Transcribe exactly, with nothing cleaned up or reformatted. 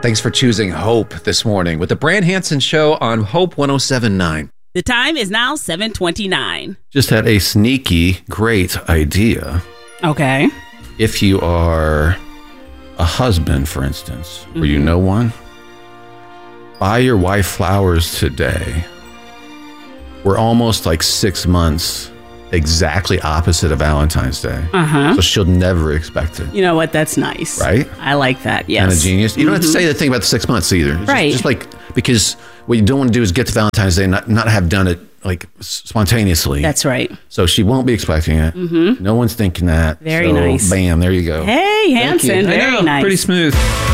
Thanks for choosing Hope this morning with the Brand Hansen Show on Hope one oh seven point nine. The time is now seven twenty-nine. Just had a sneaky, great idea. Okay. If you are a husband, for instance, mm-hmm. or you know one, buy your wife flowers today. We're almost like six months exactly opposite of Valentine's Day. Uh-huh. So she'll never expect it. You know what? That's nice. Right? I like that, yes. Kind of genius. You mm-hmm. don't have to say the thing about the six months either. It's right. Just, just like, because what you don't want to do is get to Valentine's Day and not, not have done it like spontaneously. That's right. So she won't be expecting it. Mm-hmm. No one's thinking that. Very so, nice. Bam, there you go. Hey, Hansen, very nice. Pretty smooth.